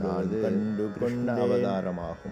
கண்டு கொண்ட அவதாரமாகும்.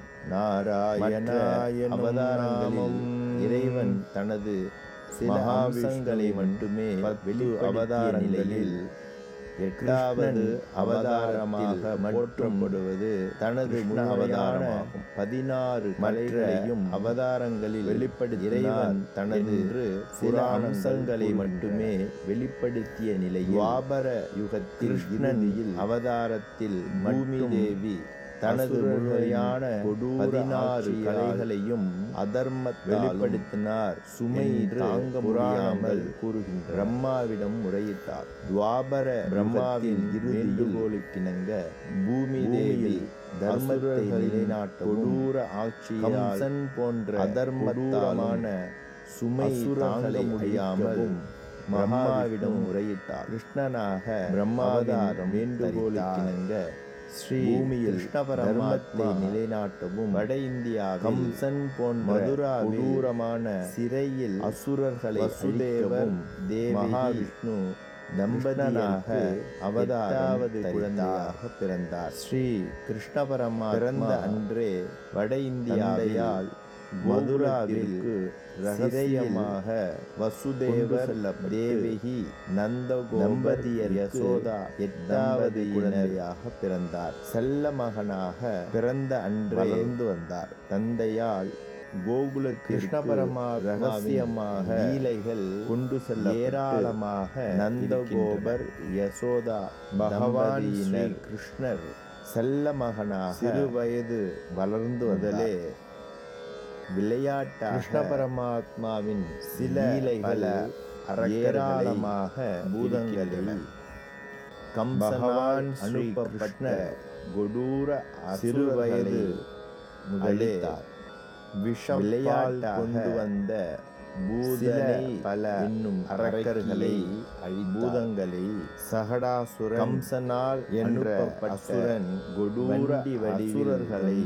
நாராயண அவதாரங்களில் இறைவன் தனது சில அம்சங்களை மட்டுமே வெளிப்படுத்திய நிலையில் 8வது அவதாரமாக போற்றப்படுவது தனது அவதாரமாகும். 16 கலைகளையும் அவதாரங்களில் வெளிப்படுத்தி இறைவன் தனது சில அம்சங்களை மட்டுமே வெளிப்படுத்திய நிலையில் துவாபர யுகத்தில் கிருஷ்ணனில் அவதாரத்தில் பூமி தேவி தனது முழுமையான 16 கலைகளையும் அதர்மத்தை வெளிப்படுத்தினார். சுமை தாங்க முடியாமல் கூறுகின்ற பிரம்மாவிடம் முறையிட்டார். துவாபர பிரம்மாவின் வேண்டுகோளுக்கிணங்க பூமி தேவி தர்மத்தை நிலைநாட்ட கொடூர ஆட்சியால் போன்ற அதர்மத்தாலான சுமை தாங்க முடியாமல் பிரம்மாவிடம் முறையிட்டார். கிருஷ்ணனாக பிரம்மாவதாரம் வேண்டுகோளுக்கிணங்க ஸ்ரீ பூமியில் தர்மத்தை நிலைநாட்டவும் வட இந்தியா கம்சன் போன்ற கொடூரமான சிறையில் அசுரர்களை வசுதேவர் தேவி மகாவிஷ்ணு தம்பதியாக அவதாராவது குழந்தையாக பிறந்தார். ஸ்ரீ கிருஷ்ண பரமா பிறந்த அன்றே வட இந்தியாவில் மதுராவிற்கு ரகசியமாக வசுதேவர் தேவகி நந்தகோபர் யசோதா 8வது குழந்தையாக பிறந்தார். செல்ல மகனாக பிறந்த அன்றே வளர்ந்து வந்தார். தந்தையால் கோகுல கிருஷ்ண பரமா ரகசியமாக லீலைகள் கொண்டு செல்ல ஏராளமாக நந்தகோபர் யசோதா பகவான் ஸ்ரீ கிருஷ்ணர் செல்ல மகனாக சிறு வயது வளர்ந்து வந்தலே விளையாட்டாக கிருஷ்ண பரமாத்மாவின் சில பல ஏராளமாக பூதங்களில் கம்பகவான் அனுப்பப்பட்ட கொடூர சிறு வயது முதலே விஷம் விளையாட்டாக கொண்டு வந்த பூதனை பல என்னும் அரக்கர்களை பூதங்களை சகடாசுரன் கம்சனால் என்ற அசுரன் கொடூர அசுரர்களை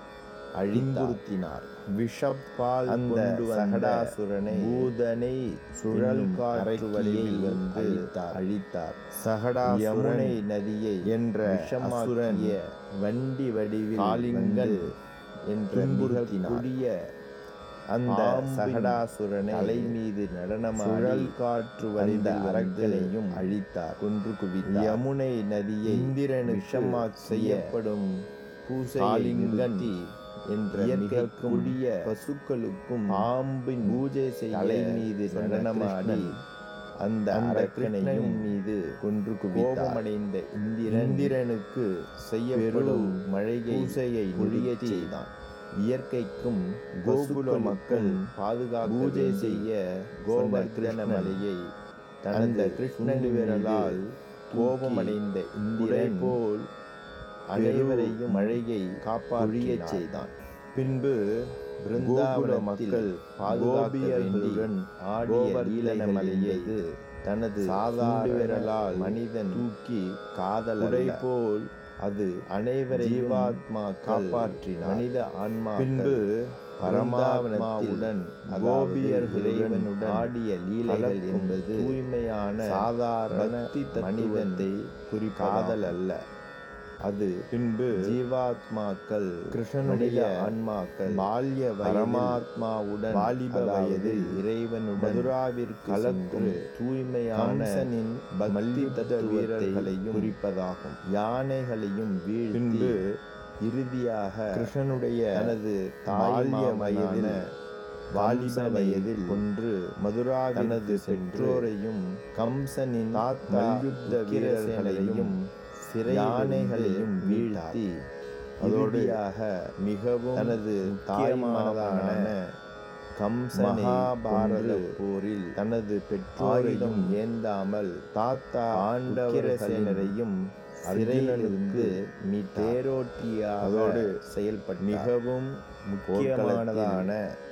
அழிந்துறுத்தினார். விஷப்பால் அந்த சகடாசுரனை பூதனை சுழல் காற்று வழியில் வந்து அழித்தார். சகடாசுரனை நதியை என்ற விஷமாசுரன் வண்டி வடிவில் காளிங்கல் என்று துன்புறுத்தினார். அந்த சகடாசுரனை அலை மீது நடனமாடி சுழல் காற்று வந்த அரக்கனையும் அழித்தார், கொன்று குவித்தார். யமுனை நதியை இந்திரன் விஷமா செய்யப்படும் பூசைலிங்கன் என்ற இயற்கைக்குரிய பசுக்களுக்கும் ஆம்பின் பூஜை செய்ய அலை மீது நடனமாடி அந்த அரக்கனையும் மீது கொன்று கோபமடைந்த இந்திரனுக்கு செய்யப்படும் மழையை பூசையை ஒழியச் செய்தான். இயற்கைக்கும் கோகுல மக்கள் பாதுகாக்க பூஜை செய்ய கோவர்தன மலையை தனது கிருஷ்ணன் விரலால் கோபமடைந்த இந்திரன் போல் அனைவரையும் மழையை காப்பாற்றியச் செய்தான். பின்பு பிருந்தாவன மக்கள் பாதுகாப்பியர்களுடன் ஆடிய லீலன மலையை தனது சாதாரண விரலால் மனிதன் தூக்கி காதலை போல் அது அனைவரை ஜீவாத்மா காப்பாற்றினார். மனித ஆன்மா பின்பு பரமாத்மாவுடன் கோபியர்களுடன் ஆடிய லீலைகள் என்பது தூய்மையான சாதாரண மனிதனை குறிக்காதல் அல்ல. அது பின்பு ஜீவாத்மாக்கள் கிருஷ்ணனுடைய ஆன்மாக்கள் பால்ய பரமாத்மாவுடன் வாலிப வயதில் இறைவனுடன் மதுராவிற்கு கலக்கும் தூய்மையான மல்யுத்த வீரர்களையும் குறிப்பதாகும். யானைகளையும் வீழ்த்தி இறுதியாக கிருஷ்ணனுடைய தனது தாழ்ய வயதில் வாலிப வயதில் கொன்று மதுரா தனது பெற்றோரையும் கம்சனின் மல்யுத்த வீரர்களையும் யானைகளையும் வீழ்த்தி அதோடியாக மிகவும் தனது தாய்மானதான கம்சனை மகாபாரத போரில் தனது பெற்றோரையும் ஏந்தாமல் தாத்தா ஆண்டவரசேனரையும் சிறையிலிருந்து தேரோட்டியாரோடு செயல்பட்ட மிகவும் முக்கியமானதான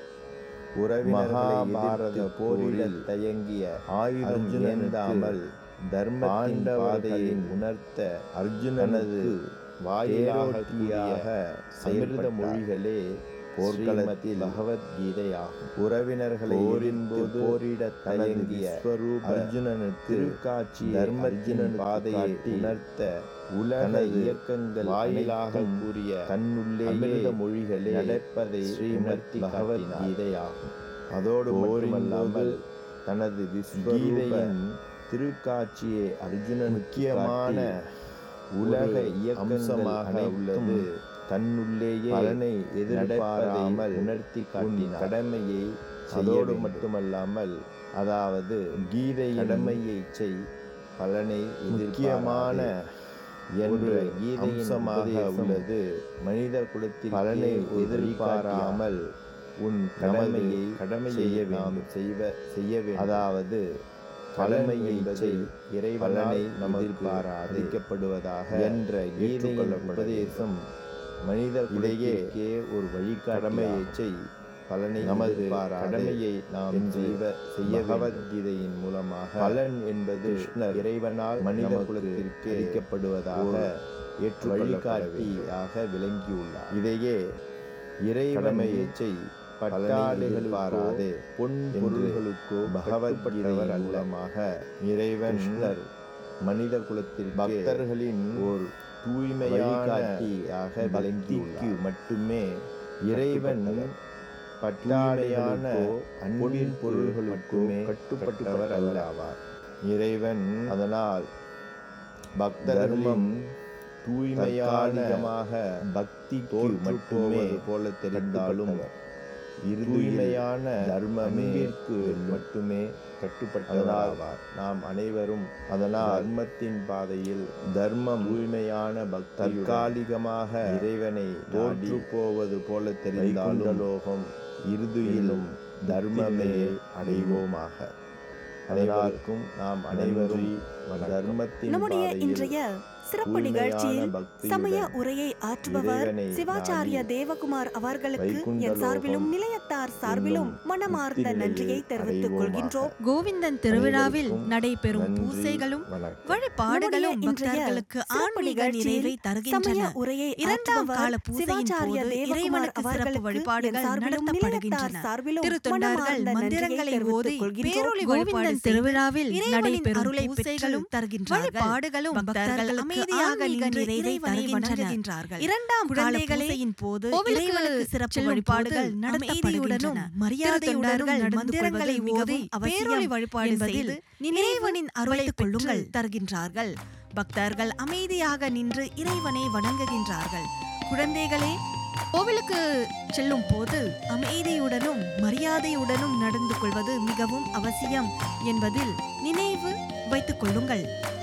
மகாபாரத போரில் தயங்கிய ஆயுதம் ஏந்தாமல் தர்மத்தின் பாதையை உணர்த்த அர்ஜுனனது வாயிலாக செயல்பட்ட மொழிகளே போர்க்களத்தில் பகவத்கீதையாகும். உறவினர்களை போரின்போது போரிட தயங்கிய அர்ஜுனனுக்கு திருக்காட்சி தர்மத்தின் பாதையை உணர்த்த உலக இயக்கங்கள் வாயிலாக கூறிய தன்னுள்ளே மொழிகளை நடப்பதை ஸ்ரீமத் பகவத்கீதையாகும். அதோடு மட்டுமல்லாமல் தனது விஸ்வரூபையின் திருக்காட்சியை அர்ஜுனன் முக்கியமான உலக இயக்கமாக உள்ளது தன்னுள்ளேயே பலனை எதிர்பாராமல் உணர்த்தி காட்டினார். கடமையை அதோடு மட்டுமல்லாமல் அதாவது கீதை கடமையை செய் பலனை முக்கியமான என்ற கீதையின் உள்ளது. மனித குலத்தில் பலனை எதிர்பாராமல் உன் கடமையை செய்ய வேண்டும். அதாவது கடமையை செய் இறைவனை நமக்கு அளிக்கப்படுவதாக என்ற கீதையின் உபதேசம் மனித குலத்திற்கே ஒரு வழிகாட்டியை செய் பலனை நமது கடமையை நாம் செய்ய பகவத்கீதையின் மூலமாக பலன் என்பது இறைவனால் மனித குலத்திற்கு அளிக்கப்படுவதாக வழிகாட்டியாக விளங்கியுள்ளார். இதையே இறைவனையை செய் பட்டாடுகள் பாராதே பொன் பொருள்களுக்கோ பகவத்கீதையின் மூலமாக இறைவன் மனித குலத்திற்கு பக்தர்களின் ஒரு தூய்மையாட்டியாக விளங்கிக்கு மட்டுமே இறைவன் பட்டாடையான அன்பின் பொருள்களுக்குமே கட்டுப்பட்டவர் அல்லவார். இறைவன் அதனால் பக்தர்களின் தூய்மையானமாக பக்திக்கு மட்டுமே போல தெரிந்தாலும் தூய்மையான தர்மத்திற்கு மட்டுமே கட்டுப்பட்டவராவார். நாம் அனைவரும் அதனால் தர்மத்தின் பாதையில் தர்மம் தூய்மையான தற்காலிகமாக இறைவனை தோற்று போவது போல தெரிந்தாலும் லோகம் இறுதியிலும் தர்மமே அடைவோமாக. அனைவருக்கும் நாம் அனைவரும் தர்மத்தின் நம்முடைய இன்றைய சிறப்பு நிகழ்ச்சியில் சமய உரையை ஆற்றுபவர் சிவாச்சாரிய தேவகுமார் அவர்களுக்கு என் சார்பிலும் நிலையத்தார் சார்பிலும் மனமார்ந்த நன்றியை தெரிவித்துக் கொள்கின்றோம். கோவிந்தன் திருவிழாவில் நடைபெறும் பூசைகளும் வழிபாடுகளும் பக்தர்களுக்கு ஆன்மீக நிறைவை தருகின்றன. இரண்டாம் கால பூசையின் போது இறைவனுக்கு சிறப்பு வழிபாடுகள் நடத்தப்படுகின்றன. திருத்தொண்டர்கள் மந்திரங்களை ஓதி பேரொளி கோவிந்தன் திருவிழாவில் நடைபெறும் பூசைகளும் வழிபாடுகளும் பக்தர்கள் அமைதியாக நின்று இறைவனை வணங்குகின்றார்கள். இரண்டாம் கால பூசையின் போது இறைவனுக்கு சிறப்பு வழிபாடுகள் நடத்தப்படுகின்றன. மரியாதையுடன் மந்திரங்களை ஓதி பேரொளி வழிபாடு செய்து இறைவனின் அருளை கொள்ளுங்கள் தருகின்றார்கள். பக்தர்கள் அமைதியாக நின்று இறைவனை வணங்குகின்றார்கள். குழந்தைகளே, கோவிலுக்கு செல்லும் போது அமைதியுடனும் மரியாதையுடனும் நடந்து கொள்வது மிகவும் அவசியம் என்பதில் நினைவு வைத்துக் கொள்ளுங்கள்.